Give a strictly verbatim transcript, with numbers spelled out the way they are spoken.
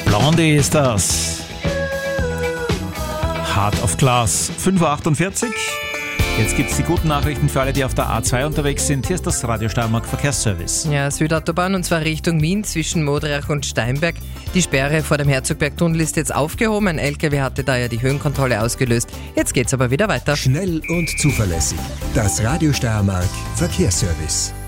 Blondie ist das. Heart of Glass. fünf Uhr achtundvierzig. Jetzt gibt es die guten Nachrichten für alle, die auf der A zwei unterwegs sind. Hier ist das Radio Steiermark Verkehrsservice. Ja, Südautobahn und zwar Richtung Wien zwischen Moderach und Steinberg. Die Sperre vor dem Herzogbergtunnel ist jetzt aufgehoben. Ein L K W hatte da ja die Höhenkontrolle ausgelöst. Jetzt geht's aber wieder weiter. Schnell und zuverlässig. Das Radio Steiermark Verkehrsservice.